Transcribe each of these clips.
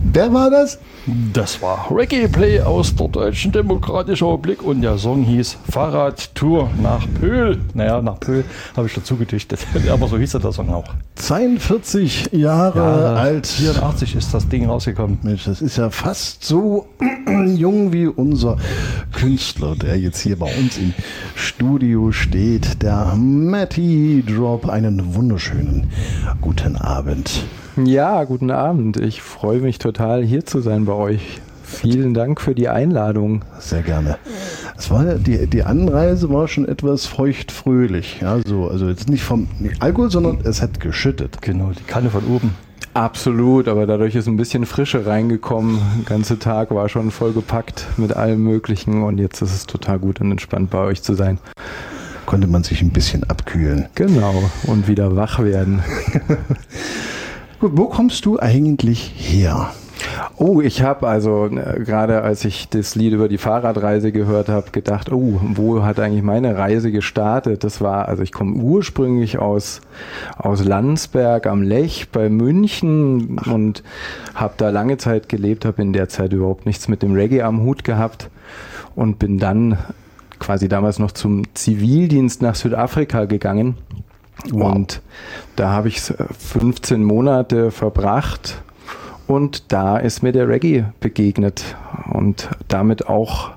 Wer war das? Das war Reggae Play aus der Deutschen Demokratischen Republik und der Song hieß Fahrradtour nach Pöhl. Naja, nach Pöhl habe ich dazu gedichtet, aber so hieß der Song auch. 42 Jahre alt. 84 ist das Ding rausgekommen. Mensch, das ist ja fast so jung wie unser Künstler, der jetzt hier bei uns im Studio steht, der Matty Drop. Einen wunderschönen guten Abend. Ja, guten Abend. Ich freue mich total, hier zu sein bei euch. Vielen Dank für die Einladung. Sehr gerne. Es war die Anreise war schon etwas feuchtfröhlich. Ja, so, also jetzt nicht vom Alkohol, sondern es hat geschüttet. Genau, die Kanne von oben. Absolut, aber dadurch ist ein bisschen Frische reingekommen. Der ganze Tag war schon vollgepackt mit allem Möglichen und jetzt ist es total gut und entspannt bei euch zu sein. Konnte man sich ein bisschen abkühlen. Genau, und wieder wach werden. Gut, wo kommst du eigentlich her? Oh, ich habe also gerade als ich das Lied über die Fahrradreise gehört habe, gedacht, oh, wo hat eigentlich meine Reise gestartet? Das war, also ich komme ursprünglich aus Landsberg am Lech bei München und habe da lange Zeit gelebt, habe in der Zeit überhaupt nichts mit dem Reggae am Hut gehabt und bin dann quasi damals noch zum Zivildienst nach Südafrika gegangen. Wow. Und da habe ich 15 Monate verbracht und da ist mir der Reggae begegnet und damit auch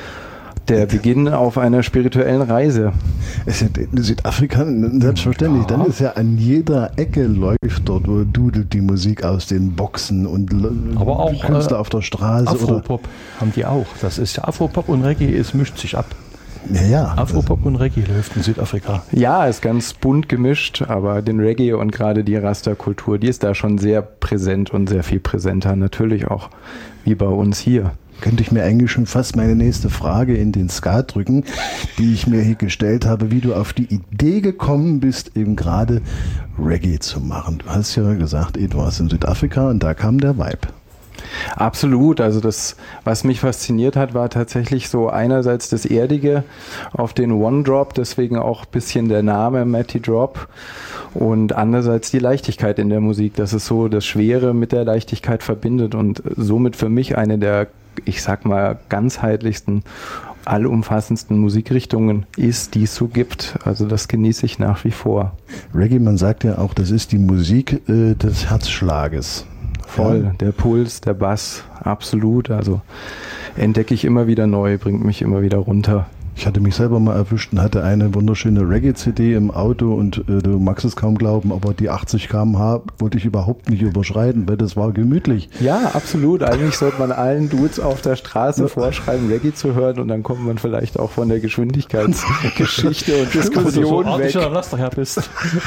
der Beginn auf einer spirituellen Reise. Es ist in Südafrika selbstverständlich. Ja. Dann ist ja an jeder Ecke läuft dort, wo dudelt die Musik aus den Boxen und aber auch Künstler auf der Straße. Afropop haben die auch. Das ist ja Afropop und Reggae, es mischt sich ab. Ja. Afropop und Reggae läuft in Südafrika. Ja, ist ganz bunt gemischt, aber den Reggae und gerade die Rasta-Kultur, die ist da schon sehr präsent und sehr viel präsenter, natürlich auch wie bei uns hier. Könnte ich mir eigentlich schon fast meine nächste Frage in den Skat drücken, die ich mir hier gestellt habe, wie du auf die Idee gekommen bist, eben gerade Reggae zu machen. Du hast ja gesagt, du warst in Südafrika und da kam der Vibe. Absolut, also das, was mich fasziniert hat, war tatsächlich so einerseits das Erdige auf den One Drop, deswegen auch ein bisschen der Name Matty Drop und andererseits die Leichtigkeit in der Musik, dass es so das Schwere mit der Leichtigkeit verbindet und somit für mich eine der, ich sag mal, ganzheitlichsten, allumfassendsten Musikrichtungen ist, die es so gibt. Also das genieße ich nach wie vor. Reggae, man sagt ja auch, das ist die Musik des Herzschlages. Voll, ja. Der Puls, der Bass, absolut. Also entdecke ich immer wieder neu, bringt mich immer wieder runter. Ich hatte mich selber mal erwischt und hatte eine wunderschöne Reggae-CD im Auto und du magst es kaum glauben, aber die 80 km/h wollte ich überhaupt nicht überschreiten, weil das war gemütlich. Ja, absolut. Eigentlich sollte man allen Dudes auf der Straße vorschreiben, Reggae zu hören und dann kommt man vielleicht auch von der Geschwindigkeitsgeschichte und Diskussion weg. Lass doch her bist.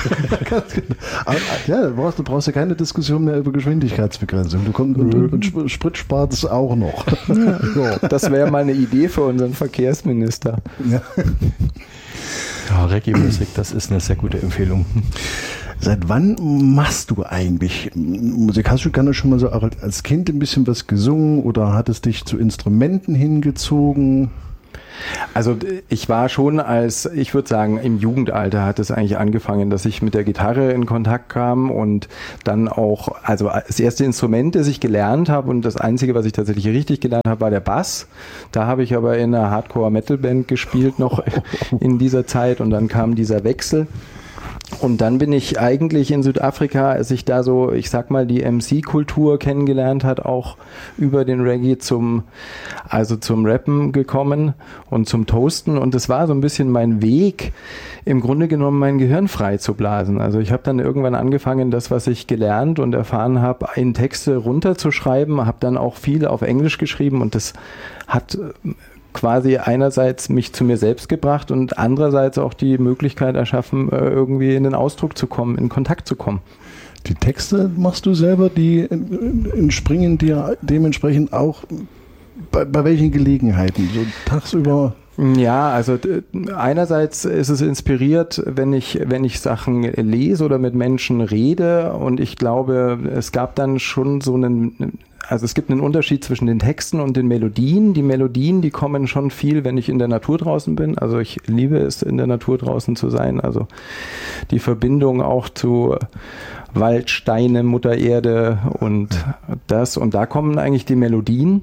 Ja, du brauchst ja keine Diskussion mehr über Geschwindigkeitsbegrenzung. Du kommst und Sprit spart es auch noch. Ja, das wäre mal eine Idee für unseren Verkehrsminister. Ja. Ja, Reggae-Musik, das ist eine sehr gute Empfehlung. Seit wann machst du eigentlich Musik? Hast du gerne schon mal so auch als Kind ein bisschen was gesungen oder hat es dich zu Instrumenten hingezogen? Also ich war schon ich würde sagen, im Jugendalter hat es eigentlich angefangen, dass ich mit der Gitarre in Kontakt kam und dann auch, also das erste Instrument, das ich gelernt habe und das einzige, was ich tatsächlich richtig gelernt habe, war der Bass. Da habe ich aber in einer Hardcore-Metal-Band gespielt noch in dieser Zeit und dann kam dieser Wechsel. Und dann bin ich eigentlich in Südafrika, als ich da so, ich sag mal, die MC-Kultur kennengelernt hat, auch über den Reggae zum Rappen gekommen und zum Toasten. Und das war so ein bisschen mein Weg, im Grunde genommen mein Gehirn frei zu blasen. Also ich habe dann irgendwann angefangen, das, was ich gelernt und erfahren habe, in Texte runterzuschreiben, habe dann auch viel auf Englisch geschrieben und das hat quasi einerseits mich zu mir selbst gebracht und andererseits auch die Möglichkeit erschaffen, irgendwie in den Ausdruck zu kommen, in Kontakt zu kommen. Die Texte machst du selber, die entspringen dir dementsprechend auch bei welchen Gelegenheiten? So tagsüber? Ja, also einerseits ist es inspiriert, wenn ich Sachen lese oder mit Menschen rede und ich glaube, es gab dann schon so also es gibt einen Unterschied zwischen den Texten und den Melodien. Die Melodien, die kommen schon viel, wenn ich in der Natur draußen bin. Also ich liebe es, in der Natur draußen zu sein. Also die Verbindung auch zu Waldsteine, Mutter Erde und das. Und da kommen eigentlich die Melodien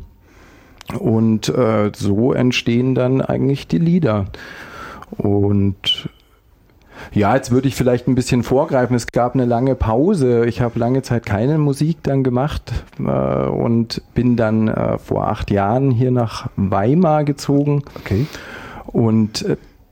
und so entstehen dann eigentlich die Lieder. Und ja, jetzt würde ich vielleicht ein bisschen vorgreifen. Es gab eine lange Pause. Ich habe lange Zeit keine Musik dann gemacht und bin dann vor 8 Jahren hier nach Weimar gezogen. Okay. Und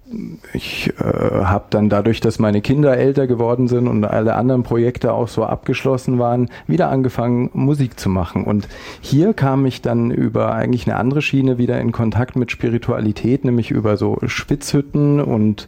ich habe dann dadurch, dass meine Kinder älter geworden sind und alle anderen Projekte auch so abgeschlossen waren, wieder angefangen, Musik zu machen. Und hier kam ich dann über eigentlich eine andere Schiene wieder in Kontakt mit Spiritualität, nämlich über so Schwitzhütten und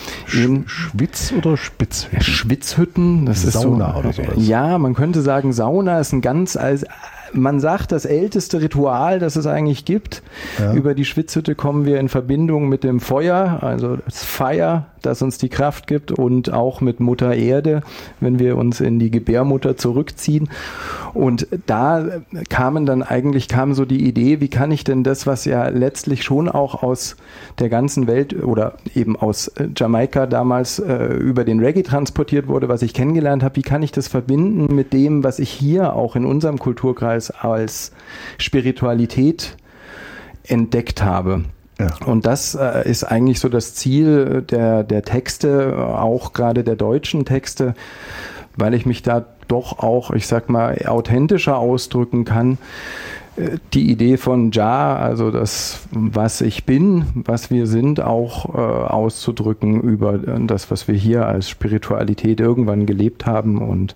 Schwitz oder Spitzhütten? Schwitzhütten, das ist Sauna so, oder sowas. Ja, man könnte sagen, Sauna ist ein ganz man sagt, das älteste Ritual, das es eigentlich gibt. Ja. Über die Schwitzhütte kommen wir in Verbindung mit dem Feuer, also das Feuer, das uns die Kraft gibt, und auch mit Mutter Erde, wenn wir uns in die Gebärmutter zurückziehen. Und da kam so die Idee, wie kann ich denn das, was ja letztlich schon auch aus der ganzen Welt oder eben aus Jamaika damals über den Reggae transportiert wurde, was ich kennengelernt habe, wie kann ich das verbinden mit dem, was ich hier auch in unserem Kulturkreis als Spiritualität entdeckt habe. Ja. Und das ist eigentlich so das Ziel der Texte, auch gerade der deutschen Texte, weil ich mich da doch auch, ich sag mal, authentischer ausdrücken kann. Die Idee von Jah, also das, was ich bin, was wir sind, auch auszudrücken über das, was wir hier als Spiritualität irgendwann gelebt haben. Und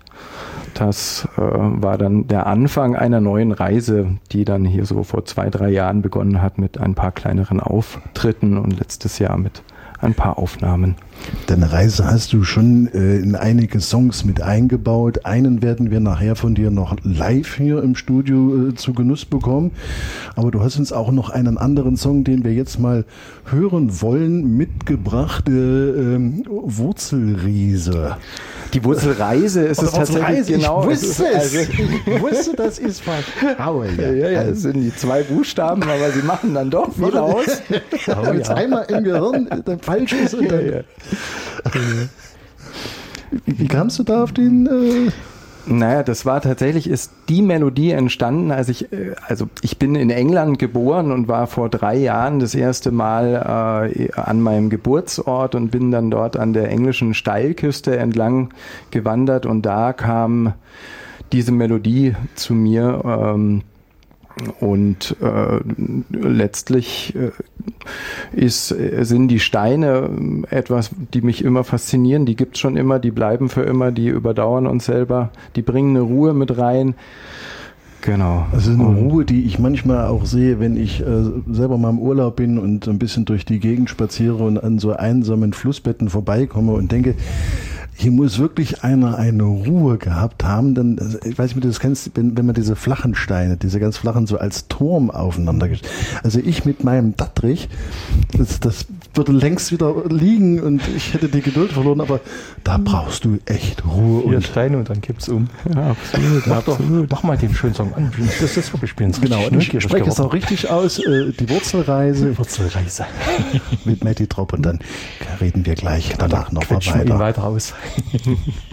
das war dann der Anfang einer neuen Reise, die dann hier so vor 2-3 Jahren begonnen hat mit ein paar kleineren Auftritten und letztes Jahr mit ein paar Aufnahmen. Deine Reise hast du schon in einige Songs mit eingebaut. Einen werden wir nachher von dir noch live hier im Studio zu Genuss bekommen. Aber du hast uns auch noch einen anderen Song, den wir jetzt mal hören wollen, mitgebracht. Wurzelriese. Die Wurzelreise ist es tatsächlich genau. Ich wusste, das ist Vertrauen. Ja, das sind die 2 Buchstaben, aber sie machen dann doch viel aus. Wenn es einmal im Gehirn dann falsch ist. Und dann Wie kamst du da auf den... Naja, das war tatsächlich, ist die Melodie entstanden, als ich bin in England geboren und war vor 3 Jahren das erste Mal an meinem Geburtsort und bin dann dort an der englischen Steilküste entlang gewandert und da kam diese Melodie zu mir und letztlich sind die Steine etwas, die mich immer faszinieren. Die gibt's schon immer, die bleiben für immer, die überdauern uns selber, die bringen eine Ruhe mit rein. Genau. Also eine Ruhe, die ich manchmal auch sehe, wenn ich selber mal im Urlaub bin und ein bisschen durch die Gegend spaziere und an so einsamen Flussbetten vorbeikomme und denke, hier muss wirklich einer eine Ruhe gehabt haben. Dann, ich weiß nicht, ob du das kennst, wenn man diese flachen Steine, diese ganz flachen, so als Turm aufeinander gestellt. Also ich mit meinem Dattrich, das würde längst wieder liegen und ich hätte die Geduld verloren, aber da brauchst du echt Ruhe. 4 Steine und dann kippt's um. Ja, absolut. Mach mal den schönen Song an. Das ist wirklich spielen. Genau, und ich spreche es auch richtig aus. Die Wurzelreise. Wurzelreise. Mit Matti Trop und dann reden wir gleich danach noch mal weiter. Weiter aus.